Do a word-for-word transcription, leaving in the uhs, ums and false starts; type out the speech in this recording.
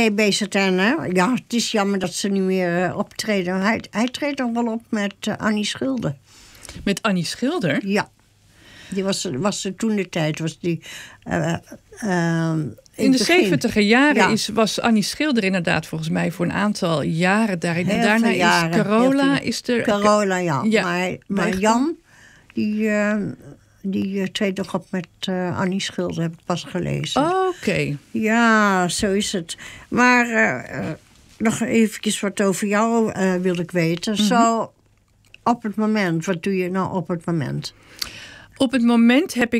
Nee, B Z N, hè. Ja, het is jammer dat ze niet meer uh, optreden. Hij, hij treedt nog wel op met uh, Annie Schilder. Met Annie Schilder? Ja. Die was, was er toen de tijd. Was die, uh, uh, in, in de zeventiger jaren ja. is, was Annie Schilder inderdaad volgens mij voor een aantal jaren daarin. Heel en daarna is jaren, Carola... Is er, Carola, ja. ja maar maar Jan, die, uh, die uh, treedt nog op met uh, Annie Schilder, heb ik pas gelezen. Oh, oké. Okay. Ja, zo is het. Maar uh, uh, nog eventjes wat over jou uh, wil ik weten. Mm-hmm. Zo, op het moment, wat doe je nou op het moment? Op het moment heb ik